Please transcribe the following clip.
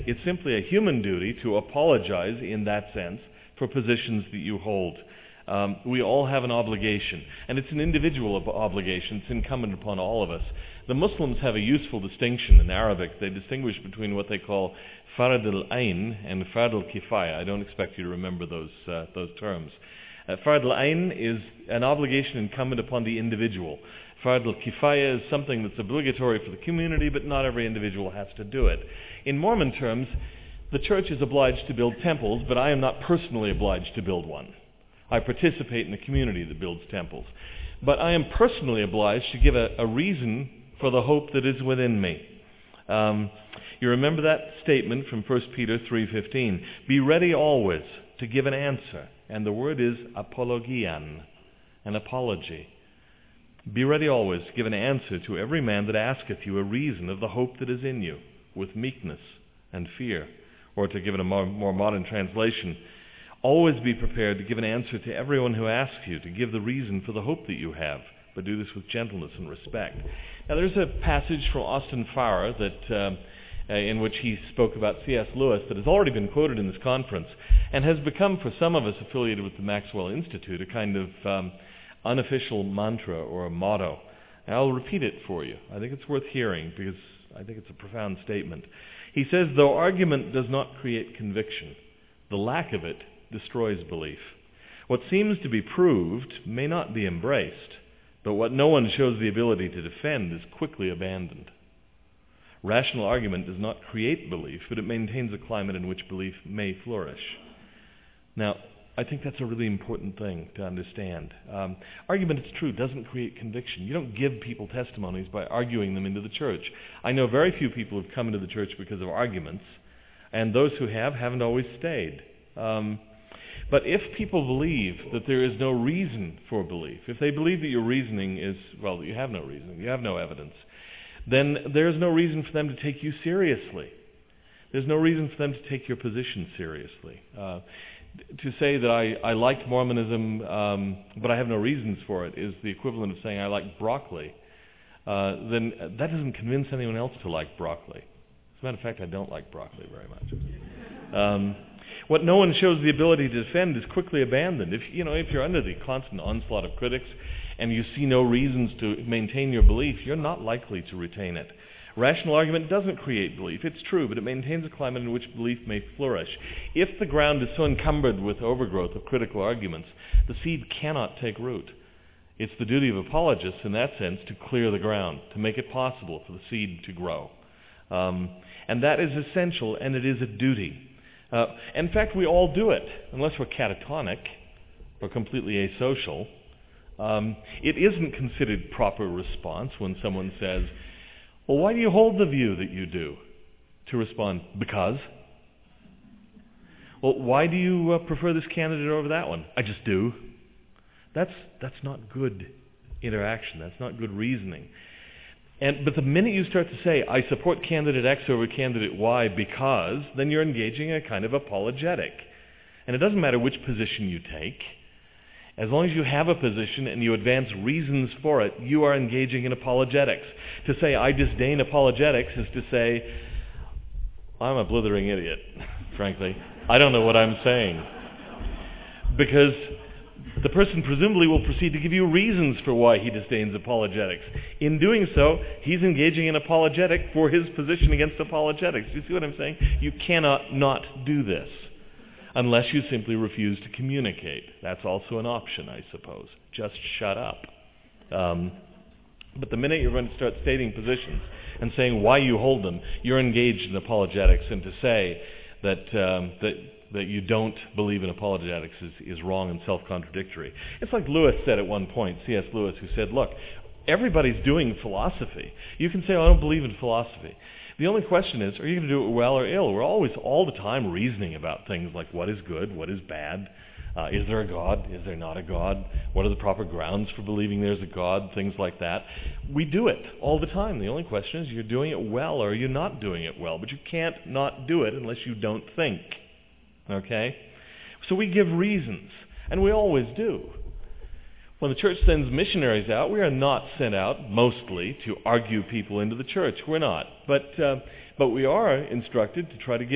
It's simply a human duty to apologize in that sense for positions that you hold. We all have an obligation, and it's an individual obligation. It's incumbent upon all of us. The Muslims have a useful distinction in Arabic. They distinguish between what they call fard al-ayn and fard al-kifaya. I don't expect you to remember those terms. Fard al-ayn is an obligation incumbent upon the individual. Fard al-kifaya is something that's obligatory for the community, but not every individual has to do it. In Mormon terms, the church is obliged to build temples, but I am not personally obliged to build one. I participate in a community that builds temples. But I am personally obliged to give a reason for the hope that is within me. You remember that statement from 1 Peter 3:15. Be ready always to give an answer. And the word is apologian, an apology. Be ready always to give an answer to every man that asketh you a reason of the hope that is in you, with meekness and fear. Or to give it a more modern translation, always be prepared to give an answer to everyone who asks you, to give the reason for the hope that you have, but do this with gentleness and respect. Now there's a passage from Austin Farrer that in which he spoke about C.S. Lewis that has already been quoted in this conference and has become, for some of us affiliated with the Maxwell Institute, a kind of unofficial mantra or a motto. And I'll repeat it for you. I think it's worth hearing because I think it's a profound statement. He says, though argument does not create conviction, the lack of it destroys belief. What seems to be proved may not be embraced, but what no one shows the ability to defend is quickly abandoned. Rational argument does not create belief, but it maintains a climate in which belief may flourish. Now, I think that's a really important thing to understand. Argument, it's true, doesn't create conviction. You don't give people testimonies by arguing them into the church. I know very few people who have come into the church because of arguments, and those who have haven't always stayed. But if people believe that there is no reason for belief, if they believe that your reasoning is, well, that you have no reasoning, you have no evidence, then there's no reason for them to take you seriously. There's no reason for them to take your position seriously. To say that I like Mormonism, but I have no reasons for it, is the equivalent of saying I like broccoli. Then that doesn't convince anyone else to like broccoli. As a matter of fact, I don't like broccoli very much. What no one shows the ability to defend is quickly abandoned. If you're under the constant onslaught of critics and you see no reasons to maintain your belief, you're not likely to retain it. Rational argument doesn't create belief. It's true, but it maintains a climate in which belief may flourish. If the ground is so encumbered with overgrowth of critical arguments, the seed cannot take root. It's the duty of apologists in that sense to clear the ground, to make it possible for the seed to grow. And that is essential, and it is a duty. In fact, we all do it, unless we're catatonic or completely asocial. It isn't considered proper response when someone says, well, why do you hold the view that you do? To respond, because. Well, why do you prefer this candidate over that one? I just do. That's not good interaction. That's not good reasoning. But the minute you start to say, I support candidate X over candidate Y because, then you're engaging in a kind of apologetic. And it doesn't matter which position you take. As long as you have a position and you advance reasons for it, you are engaging in apologetics. To say, I disdain apologetics is to say, I'm a blithering idiot, frankly. I don't know what I'm saying. Because the person presumably will proceed to give you reasons for why he disdains apologetics. In doing so, he's engaging in apologetic for his position against apologetics. Do you see what I'm saying? You cannot not do this unless you simply refuse to communicate. That's also an option, I suppose. Just shut up. But the minute you're going to start stating positions and saying why you hold them, you're engaged in apologetics. And to say that you don't believe in apologetics is wrong and self-contradictory. It's like Lewis said at one point, C.S. Lewis, who said, look, everybody's doing philosophy. You can say, I don't believe in philosophy. The only question is, are you going to do it well or ill? We're always, all the time, reasoning about things like what is good, what is bad. Is there a God? Is there not a God? What are the proper grounds for believing there's a God? Things like that. We do it all the time. The only question is, you're doing it well or are you not doing it well? But you can't not do it unless you don't think. Okay? So we give reasons, and we always do. When the church sends missionaries out, we are not sent out mostly to argue people into the church. We're not. But we are instructed to try to give